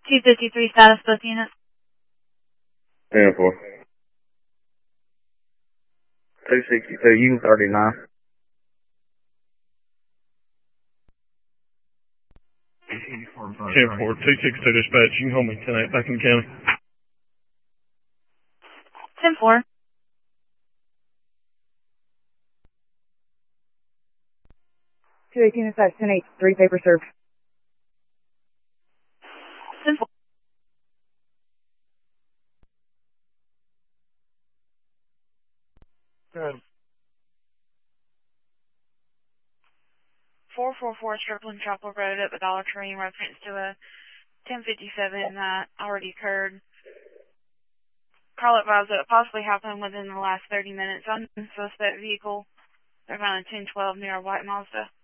253 status, both units. 10-4. 262, Unit 39. 10-4, 262 dispatch. You can hold me 10-8 back in the county. 10-4. 218 dispatch, 10-8, 3 paper served. 10-4. Good. 444 Strickland Chapel Road up at Dollar Tree in reference to a 1057 that already occurred. Call advised that it possibly happened within the last 30 minutes on the suspect vehicle. They're around 1012 near a white Mazda.